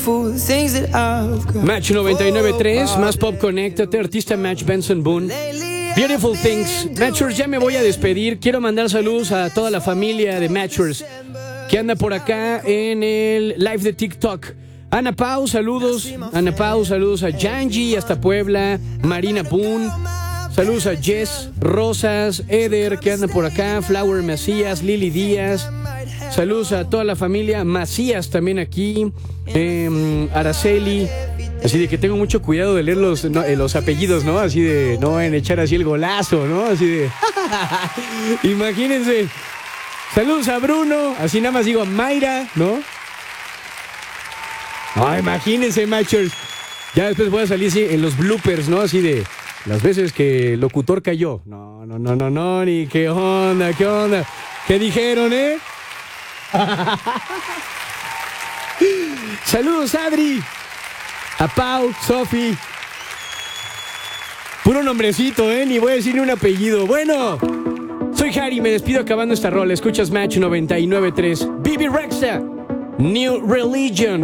Match 99.3, más pop, conéctate, artista Match Benson Boone. Beautiful Things. Matchers, ya me voy a despedir. Quiero mandar saludos a toda la familia de Matchers que anda por acá en el live de TikTok. Ana Pau, saludos. Ana Pau, saludos a Yanji hasta Puebla. Marina Boone. Saludos a Jess Rosas, Eder que anda por acá. Flower Macías, Lili Díaz. Saludos a toda la familia Macías también aquí. Araceli. Así de que tengo mucho cuidado de leer los apellidos, ¿no? Así de, no van a echar así el golazo, ¿no? Así de, imagínense. Saludos a Bruno, así nada más digo Mayra, ¿no? No, imagínense, Matchers. Ya después voy a salir así en los bloopers, ¿no? Así de las veces que el locutor cayó. No, ni qué onda. ¿Qué dijeron, eh? Saludos, Adri. A Pau, Sofi. Puro nombrecito, ni voy a decir ni un apellido. Bueno, soy Harry, me despido acabando esta rola. Escuchas Match 99.3. Bibi Rexha, New Religion.